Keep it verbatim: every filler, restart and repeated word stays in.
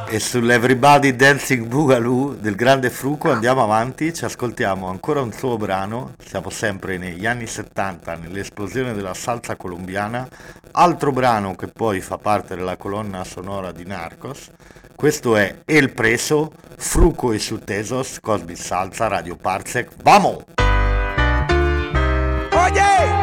E sull'Everybody Dancing Boogaloo del grande Fruco andiamo avanti, ci ascoltiamo ancora un suo brano, siamo sempre negli anni settanta, nell'esplosione della salsa colombiana, altro brano che poi fa parte della colonna sonora di Narcos. Questo è El Preso, Fruco y su Tesos, Cosby Salsa, Radio Parsec, ¡vamos! Oye,